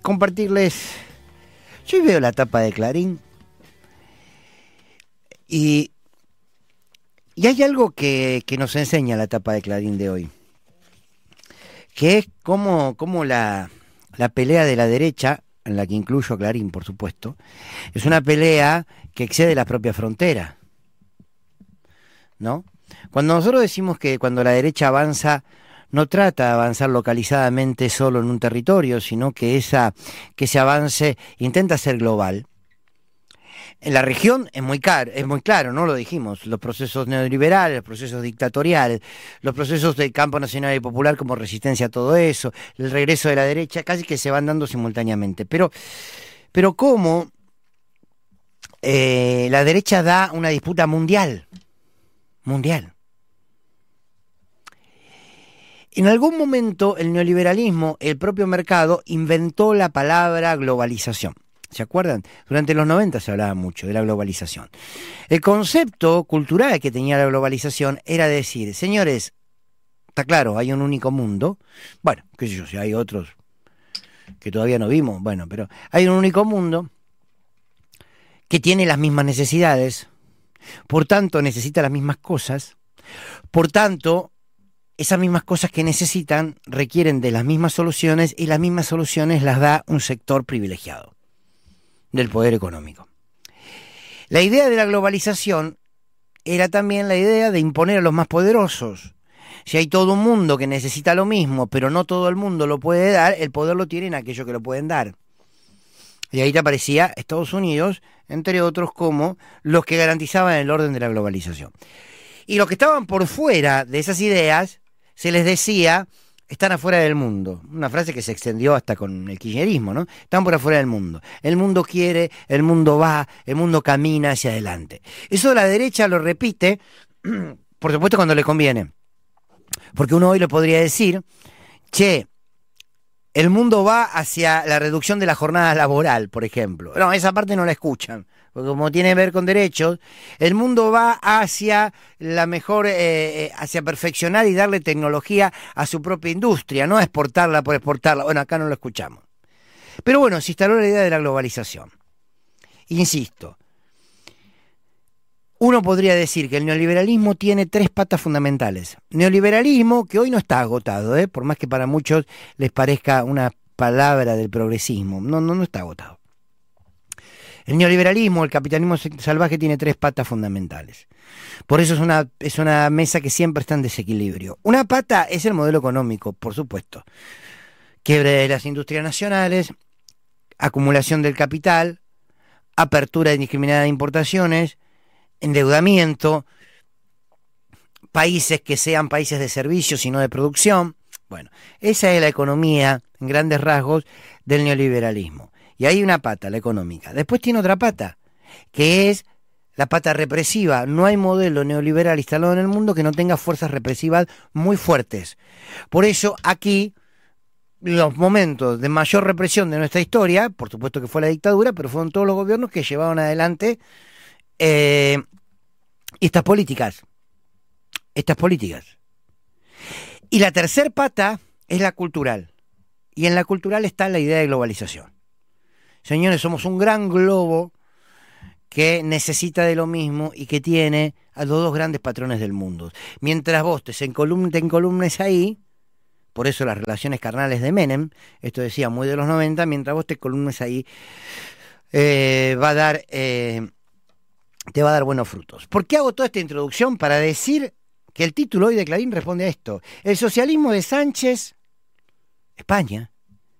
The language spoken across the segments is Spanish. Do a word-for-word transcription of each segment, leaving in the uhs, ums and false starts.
compartirles. Yo veo la tapa de Clarín y, y hay algo que, que nos enseña la tapa de Clarín de hoy, que es cómo, cómo la, la pelea de la derecha, en la que incluyo a Clarín, por supuesto, es una pelea que excede las propias fronteras, ¿no? Cuando nosotros decimos que cuando la derecha avanza, no trata de avanzar localizadamente solo en un territorio, sino que, esa, que ese avance intenta ser global. En la región es muy, caro, es muy claro, ¿no? Lo dijimos, los procesos neoliberales, los procesos dictatoriales, los procesos del campo nacional y popular como resistencia a todo eso, el regreso de la derecha, casi que se van dando simultáneamente. Pero, pero ¿cómo eh, la derecha da una disputa mundial? Mundial. En algún momento el neoliberalismo, el propio mercado, inventó la palabra globalización. ¿Se acuerdan? Durante los noventa se hablaba mucho de la globalización. El concepto cultural que tenía la globalización era decir, señores, está claro, hay un único mundo. Bueno, qué sé yo, si hay otros que todavía no vimos, bueno, pero hay un único mundo que tiene las mismas necesidades, por tanto necesita las mismas cosas, por tanto esas mismas cosas que necesitan requieren de las mismas soluciones y las mismas soluciones las da un sector privilegiado del poder económico. La idea de la globalización era también la idea de imponer a los más poderosos. Si hay todo un mundo que necesita lo mismo, pero no todo el mundo lo puede dar, el poder lo tienen aquellos que lo pueden dar. Y ahí te aparecía Estados Unidos, entre otros, como los que garantizaban el orden de la globalización. Y los que estaban por fuera de esas ideas, se les decía, están afuera del mundo. Una frase que se extendió hasta con el kirchnerismo, ¿no? Están por afuera del mundo. El mundo quiere, el mundo va, el mundo camina hacia adelante. Eso la derecha lo repite, por supuesto cuando le conviene. Porque uno hoy le podría decir, che, el mundo va hacia la reducción de la jornada laboral, por ejemplo. No, esa parte no la escuchan, porque como tiene que ver con derechos, el mundo va hacia la mejor, eh, hacia perfeccionar y darle tecnología a su propia industria, no a exportarla por exportarla. Bueno, acá no lo escuchamos. Pero bueno, se instaló la idea de la globalización. Insisto, uno podría decir que el neoliberalismo tiene tres patas fundamentales. Neoliberalismo que hoy no está agotado, ¿eh? Por más que para muchos les parezca una palabra del progresismo. No, no, no está agotado. El neoliberalismo, el capitalismo salvaje tiene tres patas fundamentales. Por eso es una, es una mesa que siempre está en desequilibrio. Una pata es el modelo económico, por supuesto. Quiebre de las industrias nacionales, acumulación del capital, apertura indiscriminada de importaciones, endeudamiento, países que sean países de servicios y no de producción. Bueno, esa es la economía, en grandes rasgos, del neoliberalismo. Y hay una pata, la económica. Después tiene otra pata, que es la pata represiva. No hay modelo neoliberal instalado en el mundo que no tenga fuerzas represivas muy fuertes. Por eso aquí, los momentos de mayor represión de nuestra historia, por supuesto que fue la dictadura, pero fueron todos los gobiernos que llevaban adelante Eh, estas políticas, estas políticas. Y la tercer pata es la cultural. Y en la cultural está la idea de globalización. Señores, somos un gran globo que necesita de lo mismo y que tiene a los dos grandes patrones del mundo. Mientras vos te encolumnes, te encolumnes ahí, por eso las relaciones carnales de Menem, esto decía muy de los noventa, mientras vos te encolumnes ahí, eh, va a dar... Eh, te va a dar buenos frutos. ¿Por qué hago toda esta introducción? Para decir que el título hoy de Clarín responde a esto. El socialismo de Sánchez, España,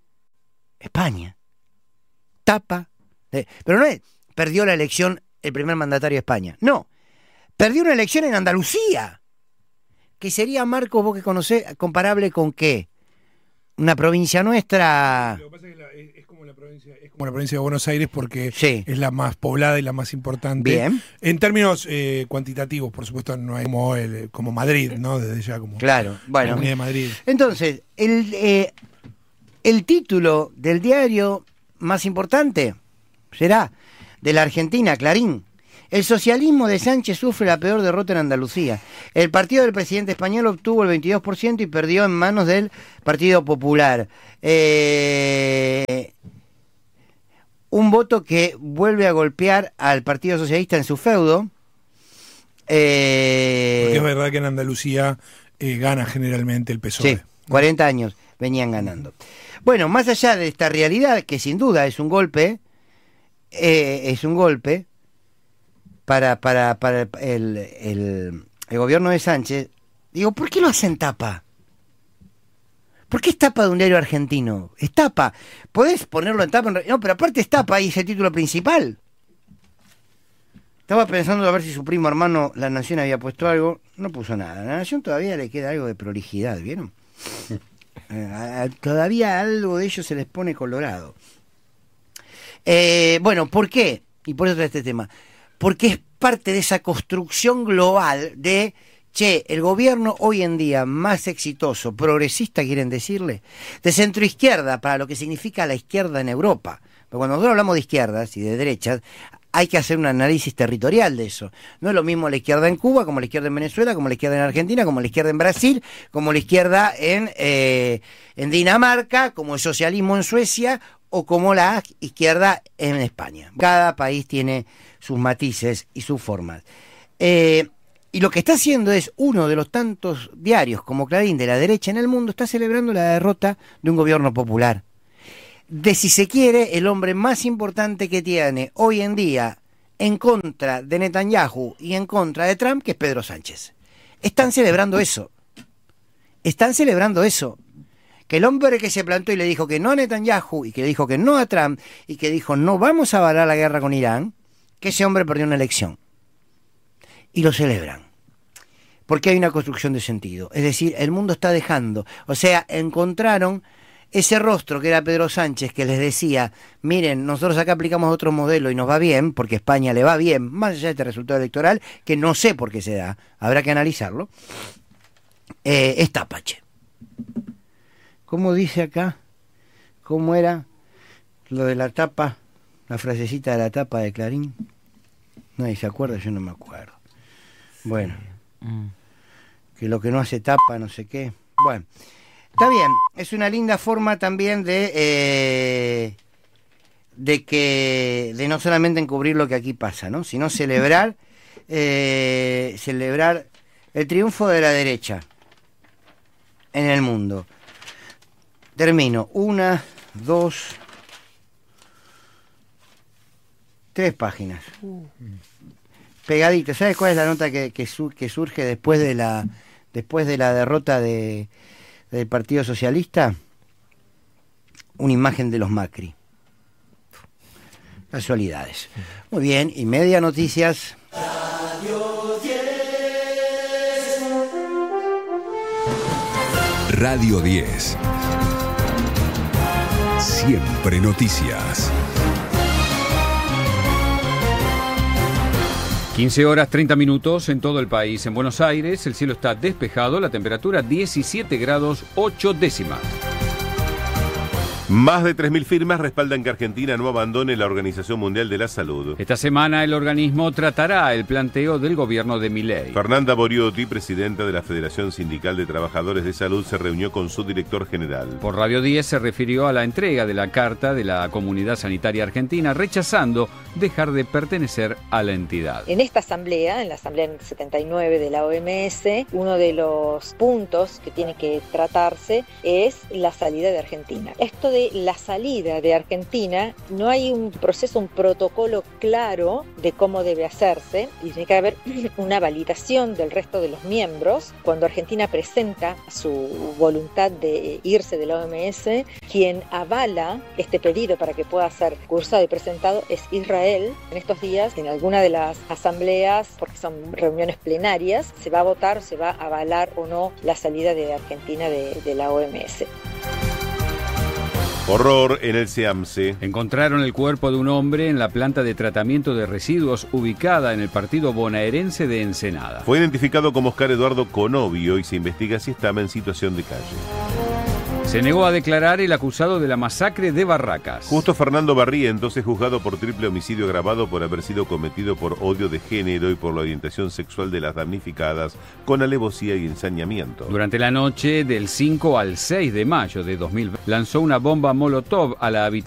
España, tapa, de, pero no es, perdió la elección el primer mandatario de España, no, perdió una elección en Andalucía, que sería, Marcos, vos que conocés, comparable con qué, una provincia nuestra... Lo que pasa es que la, es, es como la provincia, es como la provincia de Buenos Aires porque sí, es la más poblada y la más importante. Bien. En términos eh, cuantitativos, por supuesto, no hay como, el, como Madrid, ¿no? Desde ya como claro, bueno. la Comunidad de Madrid. Entonces, el, eh, el título del diario más importante será de la Argentina, Clarín. El socialismo de Sánchez sufre la peor derrota en Andalucía. El partido del presidente español obtuvo el veintidós por ciento y perdió en manos del Partido Popular. Eh, un voto que vuelve a golpear al Partido Socialista en su feudo. Eh, Porque es verdad que en Andalucía eh, gana generalmente el P S O E. Sí, cuarenta años venían ganando. Bueno, más allá de esta realidad, que sin duda es un golpe, eh, es un golpe para, para, para el, el, el gobierno de Sánchez. Digo, ¿por qué lo hacen tapa? ¿Por qué es tapa de un diario argentino? Es tapa. ¿Podés ponerlo en tapa? No, pero aparte es tapa, ahí es el título principal. Estaba pensando a ver si su primo hermano La Nación había puesto algo. No puso nada. A La Nación todavía le queda algo de prolijidad, ¿vieron? eh, a, a, todavía algo de ellos se les pone colorado. Eh, bueno, ¿por qué? Y por eso trae este tema. Porque es parte de esa construcción global de... Che, el gobierno hoy en día más exitoso, progresista quieren decirle, de centroizquierda, para lo que significa la izquierda en Europa. Pero cuando nosotros hablamos de izquierdas y de derechas, hay que hacer un análisis territorial de eso. No es lo mismo la izquierda en Cuba, como la izquierda en Venezuela, como la izquierda en Argentina, como la izquierda en Brasil, como la izquierda en, eh, en Dinamarca, como el socialismo en Suecia o como la izquierda en España. Cada país tiene sus matices y sus formas. Eh... Y lo que está haciendo es uno de los tantos diarios como Clarín de la derecha en el mundo está celebrando la derrota de un gobierno popular. De, si se quiere, el hombre más importante que tiene hoy en día en contra de Netanyahu y en contra de Trump, que es Pedro Sánchez. Están celebrando eso. Están celebrando eso. Que el hombre que se plantó y le dijo que no a Netanyahu y que le dijo que no a Trump y que dijo no vamos a avalar la guerra con Irán, que ese hombre perdió una elección. Y lo celebran, porque hay una construcción de sentido. Es decir, el mundo está dejando, o sea, encontraron ese rostro que era Pedro Sánchez, que les decía, miren, nosotros acá aplicamos otro modelo y nos va bien, porque a España le va bien, más allá de este resultado electoral, que no sé por qué se da, habrá que analizarlo, eh, es tapache. ¿Cómo dice acá? ¿Cómo era lo de la tapa, la frasecita de la tapa de Clarín? Nadie se acuerda, yo no me acuerdo. Bueno, mm. que lo que no hace tapa, no sé qué. Bueno, está bien, es una linda forma también de eh, de que de no solamente encubrir lo que aquí pasa, ¿no? Sino celebrar eh, celebrar el triunfo de la derecha en el mundo. Termino. Una, dos, tres páginas. Uh. Pegadito. ¿Sabes cuál es la nota que, que, su, que surge después de la después de la derrota de, del Partido Socialista? Una imagen de los Macri. Casualidades. Muy bien, y Media Noticias. Radio diez. Radio diez. Siempre noticias. quince horas treinta minutos en todo el país. En Buenos Aires el cielo está despejado, la temperatura diecisiete grados ocho décimas. Más de tres mil firmas respaldan que Argentina no abandone la Organización Mundial de la Salud. Esta semana el organismo tratará el planteo del gobierno de Milei. Fernanda Boriotti, presidenta de la Federación Sindical de Trabajadores de Salud, se reunió con su director general. Por Radio diez se refirió a la entrega de la carta de la Comunidad Sanitaria Argentina, rechazando dejar de pertenecer a la entidad. En esta asamblea, en la asamblea setenta y nueve de la O M S, uno de los puntos que tiene que tratarse es la salida de Argentina. Esto de la salida de Argentina, no hay un proceso, un protocolo claro de cómo debe hacerse, y tiene que haber una validación del resto de los miembros. Cuando Argentina presenta su voluntad de irse de la O M S, quien avala este pedido para que pueda ser cursado y presentado es Israel. En estos días, en alguna de las asambleas, porque son reuniones plenarias, se va a votar, se va a avalar o no la salida de Argentina de, de la O M S. Horror en el SEAMSE. Encontraron el cuerpo de un hombre en la planta de tratamiento de residuos ubicada en el partido bonaerense de Ensenada. Fue identificado como Oscar Eduardo Conovio y se investiga si estaba en situación de calle. Se negó a declarar el acusado de la masacre de Barracas. Justo Fernando Barrientos es juzgado por triple homicidio agravado por haber sido cometido por odio de género y por la orientación sexual de las damnificadas con alevosía y ensañamiento. Durante la noche del cinco al seis de mayo de dos mil veinte lanzó una bomba molotov a la habitación